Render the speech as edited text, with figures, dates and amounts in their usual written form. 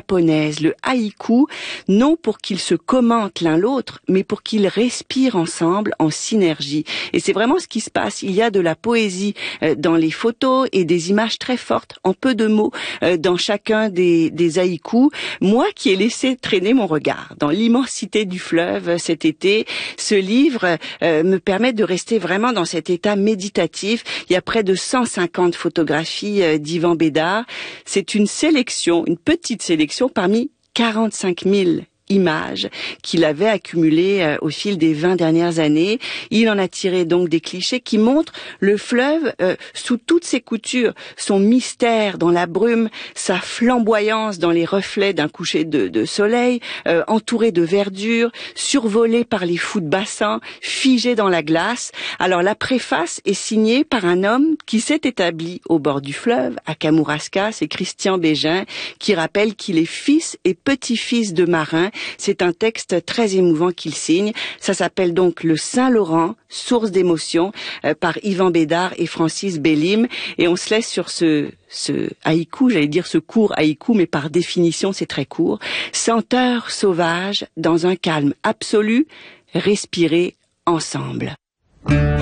japonaise, le haïku, non pour qu'ils se commentent l'un l'autre, mais pour qu'ils respirent ensemble en synergie. Et c'est vraiment ce qui se passe. Il y a de la poésie dans les photos et des images très fortes, en peu de mots, dans chacun des haïkus. Moi qui ai laissé traîner mon regard dans l'immensité du fleuve cet été, ce livre me permet de rester vraiment dans cet état méditatif. Il y a près de 150 photographies d'Yvan Bédard. C'est une sélection, une petite sélection parmi 45 000 images qu'il avait accumulées au fil des 20 dernières années. Il en a tiré donc des clichés qui montrent le fleuve sous toutes ses coutures, son mystère dans la brume, sa flamboyance dans les reflets d'un coucher de soleil, entouré de verdure, survolé par les fous de bassin, figé dans la glace. Alors la préface est signée par un homme qui s'est établi au bord du fleuve, à Kamouraska, c'est Christian Bégin, qui rappelle qu'il est fils et petit-fils de marins. C'est un texte très émouvant qu'il signe. Ça s'appelle donc Le Saint-Laurent, source d'émotion, par Yvan Bédard et Francis Bellim. Et on se laisse sur ce haïku, j'allais dire ce court haïku, mais par définition c'est très court. Senteur sauvage, dans un calme absolu, respirer ensemble.